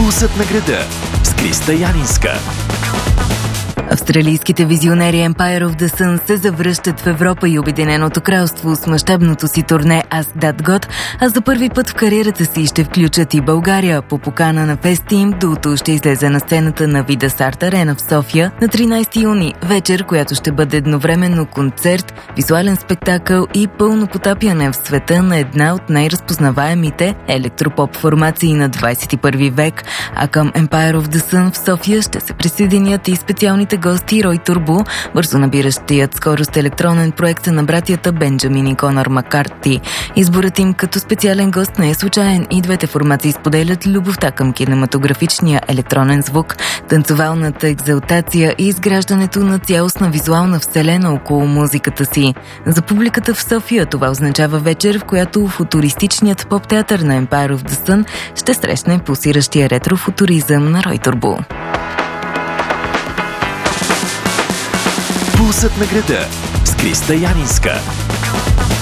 Пулсът на града с Криста Янинска. Австралийските визионери Empire of the Sun се завръщат в Европа и Обединеното кралство с мащабното си турне Ask That God, а за първи път в кариерата си ще включат и България. По покана на Фестим, дуото ще излезе на сцената на Видас Арт Арена в София на 13 юни, вечер, която ще бъде едновременно концерт, визуален спектакъл и пълно потапяне в света на една от най-разпознаваемите електропоп формации на 21 век, а към Empire of the Sun в София ще се присъединят и специалните гости Рой Турбо, бързо набиращият скорост електронен проект на братята Бенджамин и Конор Маккарти. Изборът им като специален гост не е случайен. И двете формации споделят любовта към кинематографичния електронен звук, танцовалната екзалтация и изграждането на цялостна визуална вселена около музиката си. За публиката в София това означава вечер, в която футуристичният поп-театър на Empire of the Sun ще срещне пулсиращия ретрофутуризъм на Рой Турбо. Пулсът на града с Криста Янинска.